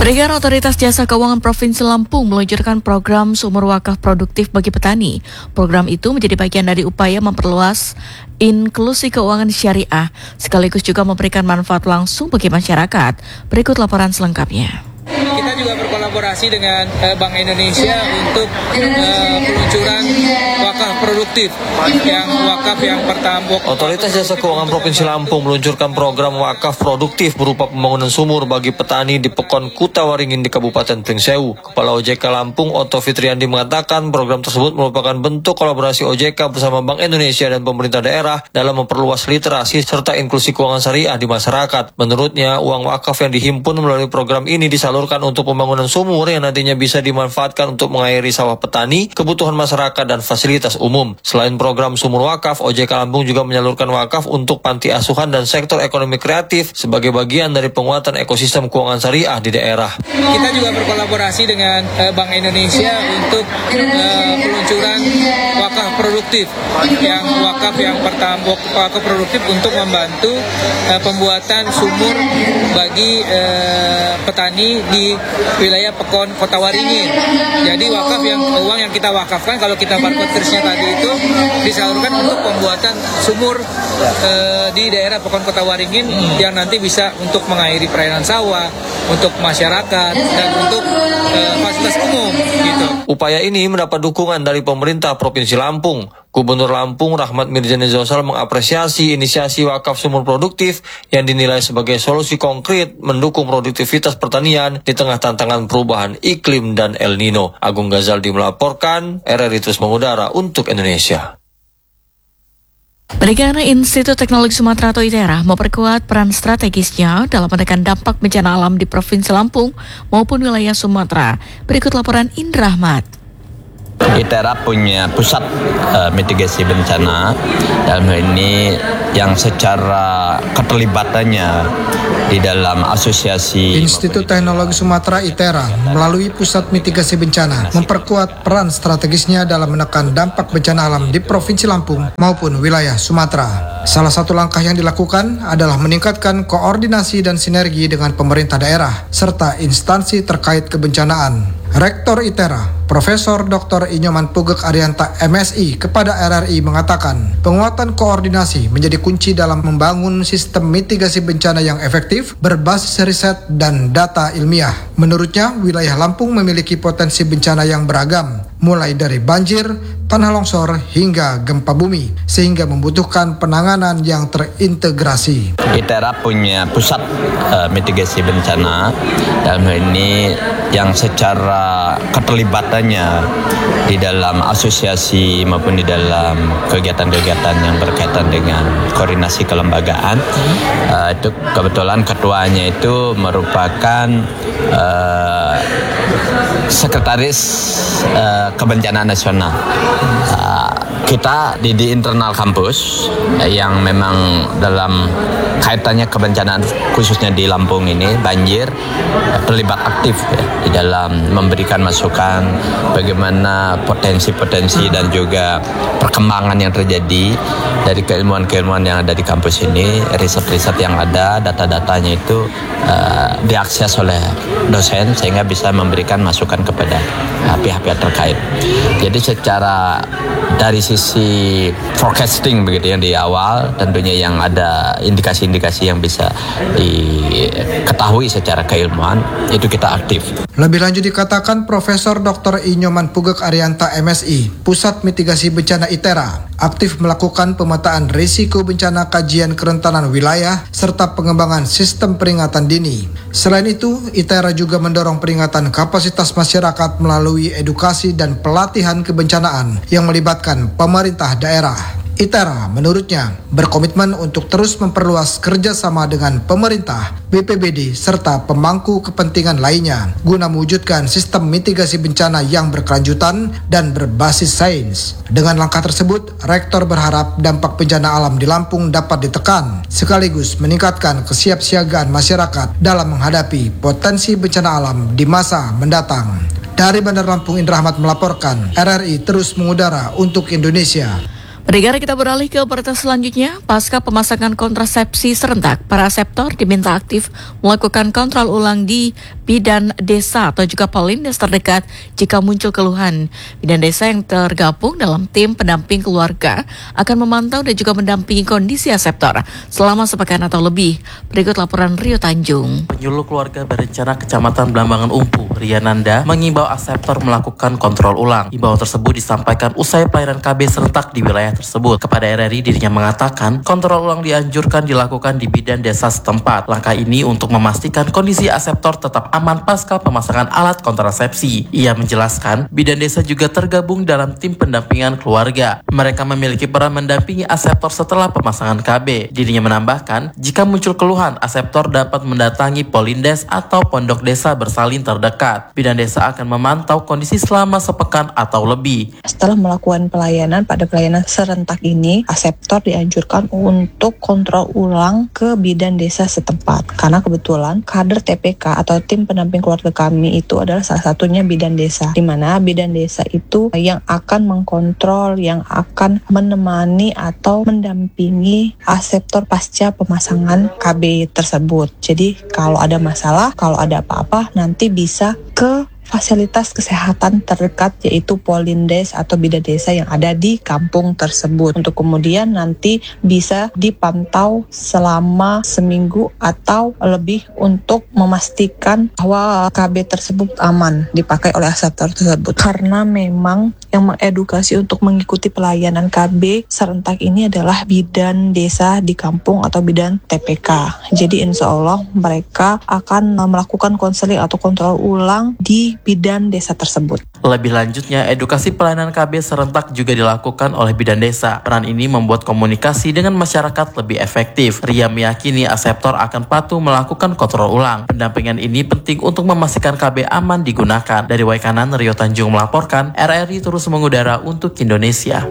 Peringatan Otoritas Jasa Keuangan Provinsi Lampung meluncurkan program Sumur Wakaf Produktif bagi petani. Program itu menjadi bagian dari upaya memperluas inklusi keuangan syariah, sekaligus juga memberikan manfaat langsung bagi masyarakat. Berikut laporan selengkapnya. Kita juga berkolaborasi dengan Bank Indonesia untuk peluncuran wakaf produktif yang pertama. Otoritas Jasa Keuangan Provinsi Lampung meluncurkan program wakaf produktif berupa pembangunan sumur bagi petani di Pekon Kutawaringin di Kabupaten Pringsewu. Kepala OJK Lampung Otto Fitriandi mengatakan program tersebut merupakan bentuk kolaborasi OJK bersama Bank Indonesia dan pemerintah daerah dalam memperluas literasi serta inklusi keuangan syariah di masyarakat. Menurutnya, uang wakaf yang dihimpun melalui program ini disalurkan untuk pembangunan sumur yang nantinya bisa dimanfaatkan untuk mengairi sawah petani, kebutuhan masyarakat, dan fasilitas umum. Selain program sumur wakaf, OJK Lampung juga menyalurkan wakaf untuk panti asuhan dan sektor ekonomi kreatif sebagai bagian dari penguatan ekosistem keuangan syariah di daerah. Kita juga berkolaborasi dengan Bank Indonesia untuk peluncuran wakaf produktif yang pertama, wakaf produktif untuk membantu pembuatan sumur bagi petani di wilayah Pekon Kutawaringin. Jadi uang yang kita wakafkan, kalau kita barcode krisnya tadi itu disalurkan untuk pembuatan sumur di daerah Pekon Kutawaringin yang nanti bisa untuk mengairi perairan sawah, untuk masyarakat, dan untuk fasilitas umum gitu. Upaya ini mendapat dukungan dari pemerintah Provinsi Lampung. Gubernur Lampung Rahmat Mirjani Zosal mengapresiasi inisiasi wakaf sumur produktif yang dinilai sebagai solusi konkret mendukung produktivitas pertanian di tengah tantangan perubahan iklim dan El Nino. Agung Ghazaldi melaporkan, RRI Terus Mengudara untuk Indonesia. Peringatan Institut Teknologi Sumatera atau ITERA memperkuat peran strategisnya dalam menekan dampak bencana alam di Provinsi Lampung maupun wilayah Sumatera. Berikut laporan Indra Ahmad. ITERA punya pusat mitigasi bencana, dalam hal ini yang secara keterlibatannya di dalam asosiasi Institut Teknologi Sumatera ITERA melalui pusat mitigasi bencana memperkuat peran strategisnya dalam menekan dampak bencana alam di Provinsi Lampung maupun wilayah Sumatera. Salah satu langkah yang dilakukan adalah meningkatkan koordinasi dan sinergi dengan pemerintah daerah serta instansi terkait kebencanaan. Rektor ITERA, Profesor Dr. Inyoman Pugek Arianta MSI kepada RRI mengatakan, penguatan koordinasi menjadi kunci dalam membangun sistem mitigasi bencana yang efektif, berbasis riset dan data ilmiah. Menurutnya, wilayah Lampung memiliki potensi bencana yang beragam, mulai dari banjir, tanah longsor, hingga gempa bumi, sehingga membutuhkan penanganan yang terintegrasi. ITERA punya pusat mitigasi bencana, dalam hal ini yang secara keterlibatannya di dalam asosiasi maupun di dalam kegiatan-kegiatan yang berkaitan dengan koordinasi kelembagaan. Itu kebetulan ketuanya itu merupakan Sekretaris Kebencanaan Nasional. Kita di internal kampus yang memang dalam kaitannya kebencanaan khususnya di Lampung ini banjir terlibat aktif ya, di dalam memberikan masukan bagaimana potensi-potensi dan juga perkembangan yang terjadi dari keilmuan-keilmuan yang ada di kampus ini, riset-riset yang ada, data-datanya itu diakses oleh dosen sehingga bisa memberikan masukan kepada pihak-pihak terkait. Jadi secara dari sisi forecasting begitu ya di awal, tentunya yang ada indikasi-indikasi yang bisa diketahui secara keilmuan itu kita aktif. Lebih lanjut dikatakan Profesor Dr. Inyoman Pugek Arianta MSI, Pusat Mitigasi Bencana ITERA, aktif melakukan pemetaan risiko bencana, kajian kerentanan wilayah, serta pengembangan sistem peringatan dini. Selain itu, ITERA juga mendorong peringatan kapasitas masyarakat melalui edukasi dan pelatihan kebencanaan yang melibatkan pemerintah daerah. ITERA menurutnya berkomitmen untuk terus memperluas kerjasama dengan pemerintah, BPBD, serta pemangku kepentingan lainnya guna mewujudkan sistem mitigasi bencana yang berkelanjutan dan berbasis sains. Dengan langkah tersebut, Rektor berharap dampak bencana alam di Lampung dapat ditekan, sekaligus meningkatkan kesiapsiagaan masyarakat dalam menghadapi potensi bencana alam di masa mendatang. Dari Bandar Lampung, Indra Ahmad melaporkan, RRI Terus Mengudara untuk Indonesia. Pendengar, kita beralih ke berita selanjutnya. Pasca pemasangan kontrasepsi serentak, para aseptor diminta aktif melakukan kontrol ulang di bidan desa atau juga polindes terdekat jika muncul keluhan. Bidan desa yang tergabung dalam tim pendamping keluarga akan memantau dan juga mendampingi kondisi aseptor selama sepekan atau lebih. Berikut laporan Rio Tanjung. Penyuluh keluarga berencana Kecamatan Blambangan Umpu, Riananda, mengimbau aseptor melakukan kontrol ulang. Imbauan tersebut disampaikan usai pelayanan KB serentak di wilayah tersebut. Kepada RRI, dirinya mengatakan kontrol ulang dianjurkan dilakukan di bidan desa setempat. Langkah ini untuk memastikan kondisi aseptor tetap aman pasca pemasangan alat kontrasepsi. Ia menjelaskan, bidan desa juga tergabung dalam tim pendampingan keluarga. Mereka memiliki peran mendampingi aseptor setelah pemasangan KB. Dirinya menambahkan, jika muncul keluhan, aseptor dapat mendatangi polindes atau pondok desa bersalin terdekat. Bidan desa akan memantau kondisi selama sepekan atau lebih. Setelah melakukan pelayanan pada pelayanan serentak ini, aseptor dianjurkan untuk kontrol ulang ke bidan desa setempat. Karena kebetulan kader TPK atau tim pendamping keluarga kami itu adalah salah satunya bidan desa. Di mana bidan desa itu yang akan mengkontrol, yang akan menemani atau mendampingi aseptor pasca pemasangan KB tersebut. Jadi kalau ada masalah, kalau ada apa-apa nanti bisa ke fasilitas kesehatan terdekat yaitu polindes atau bidan desa yang ada di kampung tersebut untuk kemudian nanti bisa dipantau selama seminggu atau lebih untuk memastikan bahwa KB tersebut aman dipakai oleh aseptor tersebut. Karena memang yang mengedukasi untuk mengikuti pelayanan KB serentak ini adalah bidan desa di kampung atau bidan TPK. Jadi insya Allah mereka akan melakukan konseling atau kontrol ulang di bidan desa tersebut. Lebih lanjutnya, edukasi pelayanan KB serentak juga dilakukan oleh bidan desa. Peran ini membuat komunikasi dengan masyarakat lebih efektif. Ria meyakini aseptor akan patuh melakukan kontrol ulang. Pendampingan ini penting untuk memastikan KB aman digunakan. Dari Waikanan, Rio Tanjung melaporkan, RRI terus mengudara untuk Indonesia.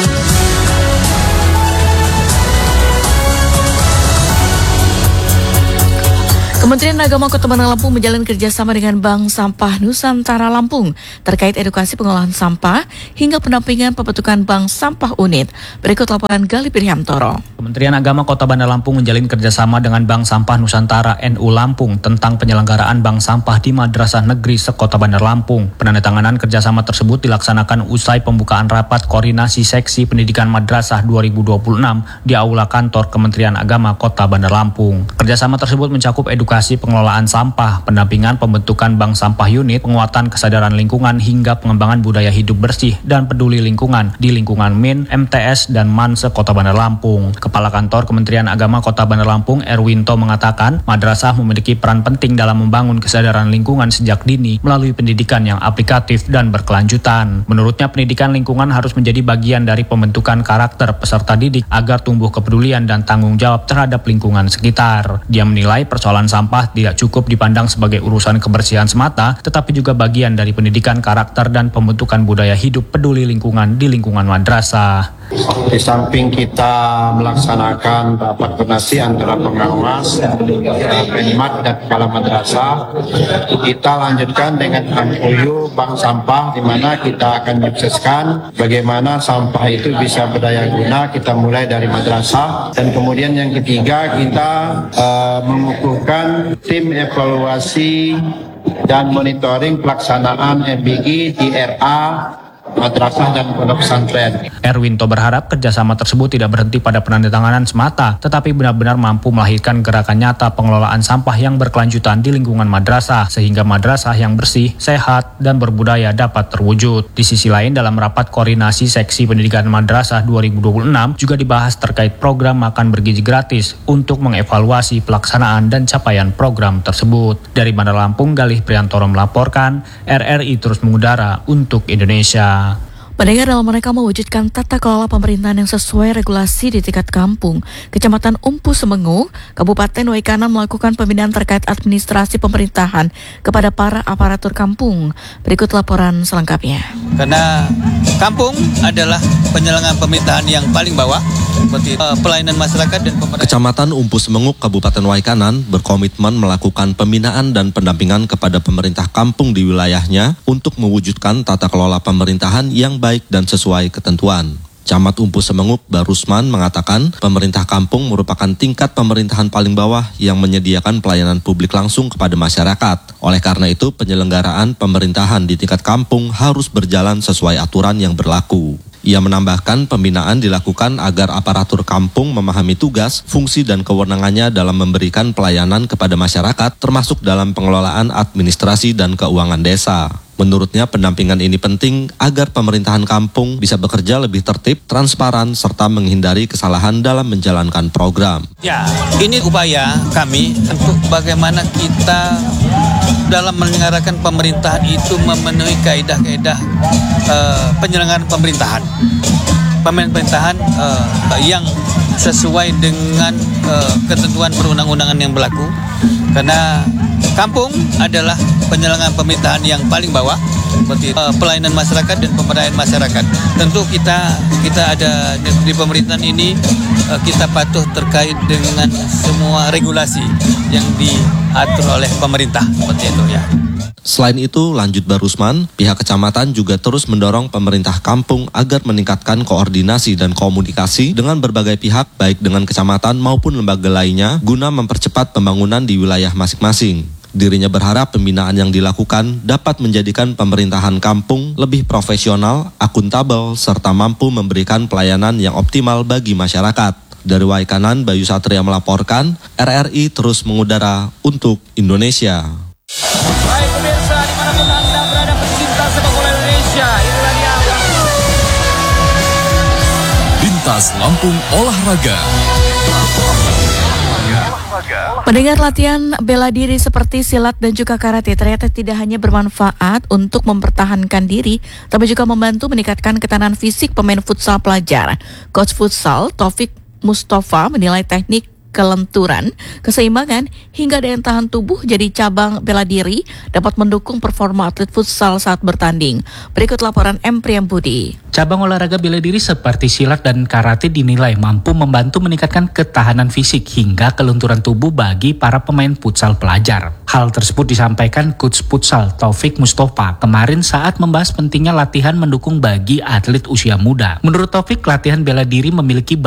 Kementerian Agama Kota Bandar Lampung menjalin kerjasama dengan Bank Sampah Nusantara Lampung terkait edukasi pengolahan sampah hingga pendampingan pembentukan Bank Sampah Unit. Berikut laporan Gali Pirhamtoro. Kementerian Agama Kota Bandar Lampung menjalin kerjasama dengan Bank Sampah Nusantara NU Lampung tentang penyelenggaraan Bank Sampah di Madrasah Negeri Sekota Bandar Lampung. Penandatanganan kerjasama tersebut dilaksanakan usai pembukaan rapat koordinasi seksi pendidikan Madrasah 2026 di Aula Kantor Kementerian Agama Kota Bandar Lampung. Kerjasama tersebut mencakup edukasi pengelolaan sampah, pendampingan pembentukan bank sampah unit, penguatan kesadaran lingkungan hingga pengembangan budaya hidup bersih dan peduli lingkungan di lingkungan MIN, MTS, dan MANSE Kota Bandar Lampung. Kepala Kantor Kementerian Agama Kota Bandar Lampung, Erwinto, mengatakan madrasah memiliki peran penting dalam membangun kesadaran lingkungan sejak dini melalui pendidikan yang aplikatif dan berkelanjutan. Menurutnya, pendidikan lingkungan harus menjadi bagian dari pembentukan karakter peserta didik agar tumbuh kepedulian dan tanggung jawab terhadap lingkungan sekitar. Dia menilai persoalan sampah tidak cukup dipandang sebagai urusan kebersihan semata, tetapi juga bagian dari pendidikan karakter dan pembentukan budaya hidup peduli lingkungan di lingkungan madrasah. Di samping kita melaksanakan rapat koordinasi antara pengawas, penmat dan kepala madrasah, kita lanjutkan dengan MOU Bank Sampah, di mana kita akan menyukseskan bagaimana sampah itu bisa berdaya guna. Kita mulai dari madrasah, dan kemudian yang ketiga kita mengukuhkan tim evaluasi dan monitoring pelaksanaan MBI di RA, madrasah dan pondok pesantren. Erwinto berharap kerjasama tersebut tidak berhenti pada penandatanganan semata, tetapi benar-benar mampu melahirkan gerakan nyata pengelolaan sampah yang berkelanjutan di lingkungan madrasah, sehingga madrasah yang bersih, sehat, dan berbudaya dapat terwujud. Di sisi lain, dalam rapat koordinasi seksi pendidikan madrasah 2026 juga dibahas terkait program makan bergizi gratis untuk mengevaluasi pelaksanaan dan capaian program tersebut. Dari Bandar Lampung, Galih Priantoro melaporkan, RRI terus mengudara untuk Indonesia. Pendengar, dalam mereka mewujudkan tata kelola pemerintahan yang sesuai regulasi di tingkat kampung, Kecamatan Umpu Semengu, Kabupaten Waikanan melakukan pembinaan terkait administrasi pemerintahan kepada para aparatur kampung. Berikut laporan selengkapnya. Karena kampung adalah penyelenggaraan pemerintahan yang paling bawah, seperti pelayanan masyarakat dan pemerintah. Kecamatan Umpu Semenguk, Kabupaten Waikanan berkomitmen melakukan pembinaan dan pendampingan kepada pemerintah kampung di wilayahnya untuk mewujudkan tata kelola pemerintahan yang baik dan sesuai ketentuan. Camat Umpu Semengup Barusman mengatakan pemerintah kampung merupakan tingkat pemerintahan paling bawah yang menyediakan pelayanan publik langsung kepada masyarakat. Oleh karena itu, penyelenggaraan pemerintahan di tingkat kampung harus berjalan sesuai aturan yang berlaku. Ia menambahkan pembinaan dilakukan agar aparatur kampung memahami tugas, fungsi dan kewenangannya dalam memberikan pelayanan kepada masyarakat termasuk dalam pengelolaan administrasi dan keuangan desa. Menurutnya pendampingan ini penting agar pemerintahan kampung bisa bekerja lebih tertib, transparan, serta menghindari kesalahan dalam menjalankan program. Ya, ini upaya kami untuk bagaimana kita dalam menyelenggarakan pemerintahan itu memenuhi kaidah-kaidah penyelenggaraan pemerintahan. Pemerintahan yang sesuai dengan ketentuan perundang-undangan yang berlaku. Karena kampung adalah penyelenggaraan pemerintahan yang paling bawah, seperti pelayanan masyarakat dan pemberdayaan masyarakat. Tentu kita ada di pemerintahan ini kita patuh terkait dengan semua regulasi yang diatur oleh pemerintah, seperti itu ya. Selain itu, lanjut Barusman, pihak kecamatan juga terus mendorong pemerintah kampung agar meningkatkan koordinasi dan komunikasi dengan berbagai pihak, baik dengan kecamatan maupun lembaga lainnya, guna mempercepat pembangunan di wilayah masing-masing. Dirinya berharap pembinaan yang dilakukan dapat menjadikan pemerintahan kampung lebih profesional, akuntabel, serta mampu memberikan pelayanan yang optimal bagi masyarakat. Dari Waikanan, Bayu Satria melaporkan, RRI terus mengudara untuk Indonesia. Baik pemirsa, dimanapun Anda berada pecinta sepak bola Indonesia, inilah dia Lintas Lampung Olahraga. Mendengar latihan bela diri seperti silat dan juga karate ternyata tidak hanya bermanfaat untuk mempertahankan diri, tapi juga membantu meningkatkan ketahanan fisik pemain futsal pelajar. Coach futsal Taufik Mustafa menilai teknik kelenturan, keseimbangan, hingga daya tahan tubuh jadi cabang bela diri dapat mendukung performa atlet futsal saat bertanding. Berikut laporan M. Priyambudi. Cabang olahraga bela diri seperti silat dan karate dinilai mampu membantu meningkatkan ketahanan fisik hingga kelunturan tubuh bagi para pemain futsal pelajar. Hal tersebut disampaikan Coach futsal Taufik Mustafa kemarin saat membahas pentingnya latihan mendukung bagi atlet usia muda. Menurut Taufik, latihan bela diri memiliki